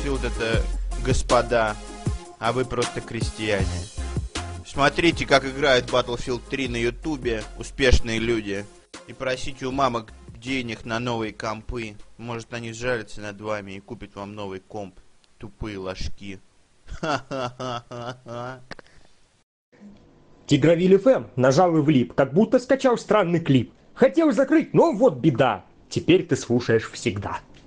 Battlefield это господа, а вы просто крестьяне. Смотрите, как играют Battlefield 3 на ютубе успешные люди. И просите у мамок денег на новые компы. Может, они сжалятся над вами и купят вам новый комп. Тупые ложки. Ха-ха-ха-ха-ха. Тигровиль ФМ нажал и влип, как будто скачал странный клип. Хотел закрыть, но вот беда. Теперь ты слушаешь всегда.